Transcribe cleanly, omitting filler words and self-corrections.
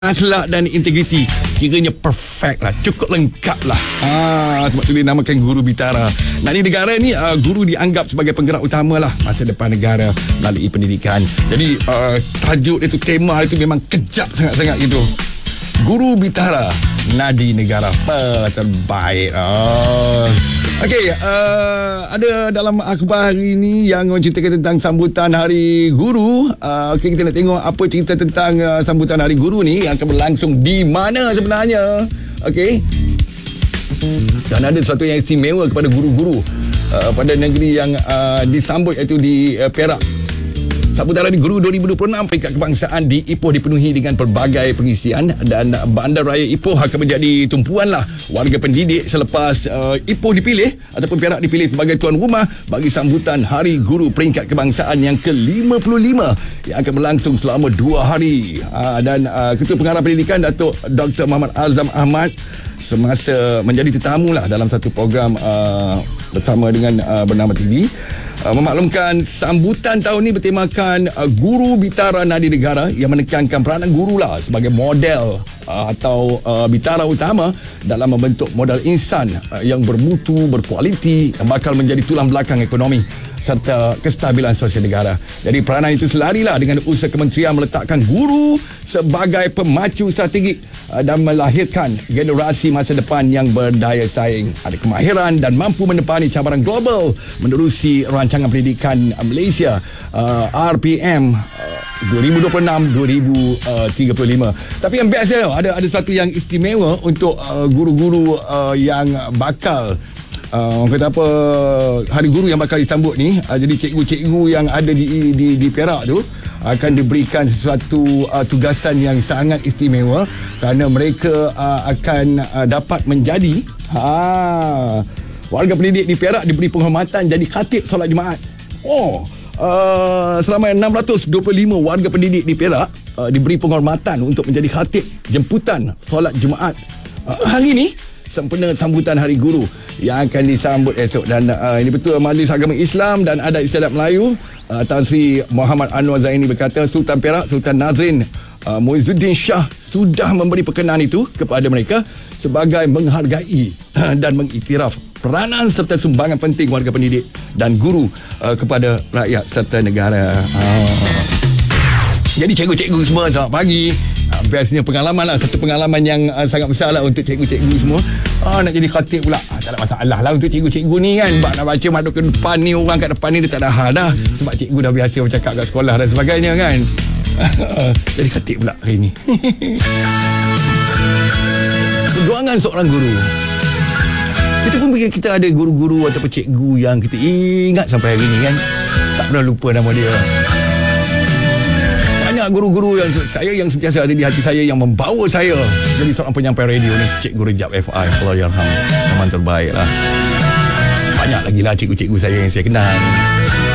akhlak dan integriti kiranya perfect lah, cukup lengkap lah. Sebab tu dia namakan Guru Bitara. Nak di negara ni, guru dianggap sebagai penggerak utama lah masa depan negara melalui pendidikan. Jadi tajuk dia tu, tema dia tu memang kejap sangat-sangat gitu. Guru Bitara, nadi negara terbaik. Okey, ada dalam akhbar hari ini yang menceritakan tentang sambutan Hari Guru. Okey, kita nak tengok apa cerita tentang sambutan Hari Guru ni yang akan berlangsung di mana sebenarnya. Okey. Dan ada sesuatu yang istimewa kepada guru-guru pada negeri yang disambut, iaitu di Perak. Sambutan Hari Guru 2026 peringkat kebangsaan di Ipoh dipenuhi dengan pelbagai pengisian dan Bandar Raya Ipoh akan menjadi tumpuan lah warga pendidik selepas Ipoh dipilih ataupun Perak dipilih sebagai tuan rumah bagi sambutan Hari Guru peringkat kebangsaan yang ke-55 yang akan berlangsung selama 2 hari. Dan Ketua Pengarah Pendidikan Datuk Dr. Muhammad Azam Ahmad semasa menjadi tetamu lah dalam satu program bersama dengan Bernama TV memaklumkan sambutan tahun ini bertemakan Guru Bitara Nadi Negara yang menekankan peranan guru lah sebagai model atau bitara utama dalam membentuk modal insan yang bermutu, berkualiti, yang bakal menjadi tulang belakang ekonomi serta kestabilan sosial negara. Jadi peranan itu selarilah dengan usaha kementerian meletakkan guru sebagai pemacu strategik dan melahirkan generasi masa depan yang berdaya saing, ada kemahiran dan mampu menepani cabaran global menerusi rancangan pendidikan Malaysia RPM 2026-2035. Tapi yang best ada sesuatu yang istimewa untuk guru-guru yang bakal orang kata apa, Hari Guru yang bakal disambut ni. Jadi cikgu-cikgu yang ada di Perak tu akan diberikan sesuatu tugasan yang sangat istimewa kerana mereka akan dapat menjadi warga pendidik di Perak diberi penghormatan jadi khatib solat Jumaat. Selama 625 warga pendidik di Perak diberi penghormatan untuk menjadi khatib jemputan solat Jumaat. Hari ini sempena sambutan Hari Guru yang akan disambut esok. Dan ini Ketua Majlis Agama Islam dan Adat Istiadat Melayu Tan Sri Muhammad Anwar Zaini berkata Sultan Perak Sultan Nazrin Muizzuddin Shah sudah memberi perkenan itu kepada mereka sebagai menghargai dan mengiktiraf peranan serta sumbangan penting warga pendidik dan guru kepada rakyat serta negara. Jadi cikgu-cikgu semua, selamat pagi. Biasanya pengalaman lah, satu pengalaman yang sangat besar lah untuk cikgu-cikgu semua. Nak jadi khatib pula, tak ada masalah lah untuk cikgu-cikgu ni kan. Sebab nak baca maduk ke depan ni, orang kat depan ni dia tak ada hal dah. Sebab cikgu dah biasa bercakap kat sekolah dan sebagainya kan. Jadi khatib pula hari ni. Perjuangan seorang guru. Kita ada guru-guru ataupun cikgu yang kita ingat sampai hari ni kan. Tak pernah lupa nama dia. Banyak guru-guru yang sentiasa ada di hati saya, yang membawa saya jadi seorang penyampai radio ni. Cikgu Rejab FI, Allahyarham, memang terbaik lah. Banyak lagi lah cikgu-cikgu saya yang saya kenal.